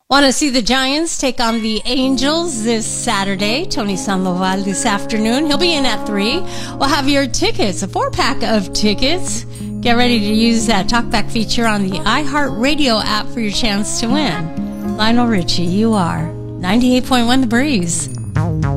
Want to see the Giants take on the Angels this Saturday? Tony Sandoval this afternoon. He'll be in at 3. We'll have your tickets, a 4-pack of tickets. Get ready to use that talkback feature on the iHeartRadio app for your chance to win. Lionel Richie, you are 98.1 The Breeze.